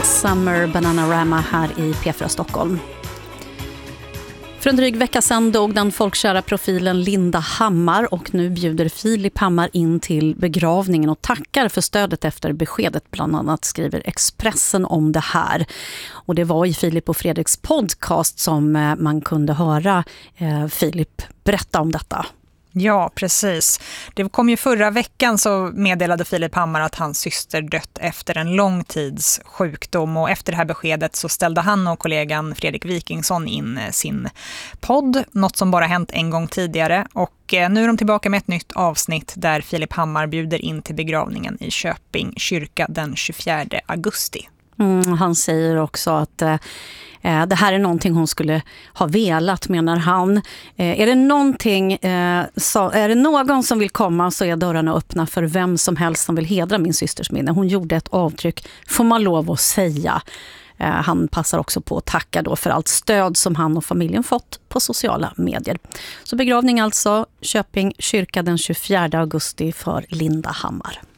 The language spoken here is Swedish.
Summer Bananarama här i P4 Stockholm. För en dryg vecka sedan dog den folkkära profilen Linda Hammar och nu bjuder Filip Hammar in till begravningen och tackar för stödet efter beskedet. Bland annat skriver Expressen om det här. Och det var i Filip och Fredriks podcast som man kunde höra Filip berätta om detta. Ja, precis. Det kom ju förra veckan så meddelade Filip Hammar att hans syster dött efter en lång tids sjukdom. Och efter det här beskedet så ställde han och kollegan Fredrik Wikingsson in sin podd. Något som bara hänt en gång tidigare. Och nu är de tillbaka med ett nytt avsnitt där Filip Hammar bjuder in till begravningen i Köping kyrka den 24 augusti. Han säger också att det här är någonting hon skulle ha velat, menar han. Är det någon som vill komma så är dörrarna öppna för vem som helst som vill hedra min systers minne. Hon gjorde ett avtryck, får man lov att säga. Han passar också på att tacka då för allt stöd som han och familjen fått på sociala medier. Så begravning alltså, Köping kyrka den 24 augusti för Linda Hammar.